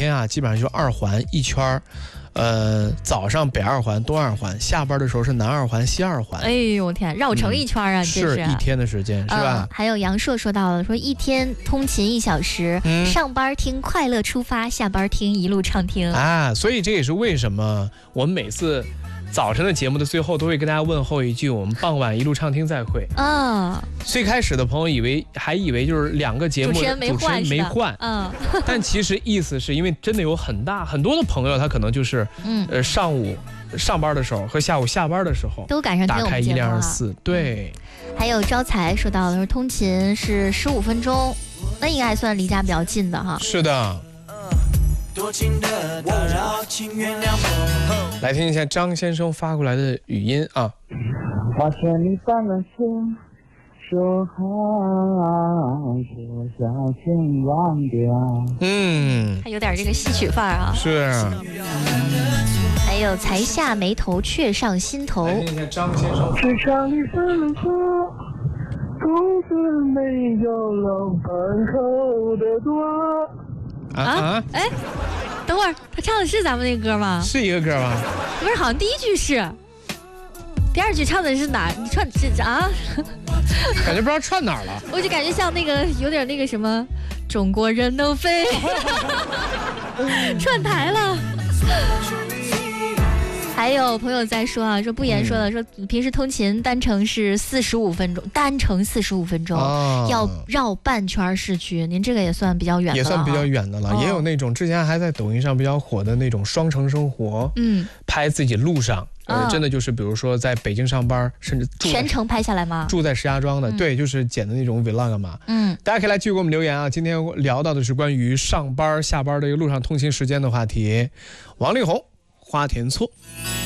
天啊，基本上就2环一圈早上北2环、东2环，下班的时候是南2环、西2环。 哎呦我天，绕城一圈啊， 是一天的时间，是吧？ 还有杨硕说到了，说一天通勤1小时，上班听快乐出发，下班听一路畅听啊，所以这也是为什么我们每次早晨的节目的最后都会跟大家问候一句：我们傍晚一路畅听再会。最开始的朋友还以为就是2个节目主持人没换，但其实意思是因为真的有很多的朋友，他可能就是上午上班的时候和下午下班的时候都赶上听我们节目打开1024，对。 还有招财说到了，说通勤是15分钟，那应该还算离家比较近的哈。 是的。来听一下张先生发过来的语音啊。 花千里散了心，说好说下千万遍。 还有点这个戏曲范儿啊。 是。 还有才下眉头，却上心头。 来听一下张先生。 只想你分了手，公子没有了门口的多。 哎，等会儿他唱的是咱们那个歌吗？ 是一个歌吗？ 不是，好像第1句是，第2句唱的是哪？你串这啊？ 感觉不知道串哪儿了。 我就感觉像那个有点那个什么，中国人都飞，串台了。还有朋友在说啊，说不言说了，说平时通勤单程是45分钟，单程45分钟，要绕半圈市区，您这个也算比较远的了， 也算比较远的了。也有那种之前还在抖音上比较火的那种双城生活，拍自己路上，真的就是比如说在北京上班，甚至全程拍下来吗？ 住在石家庄的，对，就是剪的那种 vlog 嘛。大家可以来继续给我们留言啊。今天聊到的是关于上班下班的一个路上通勤时间的话题。王力宏，花田错。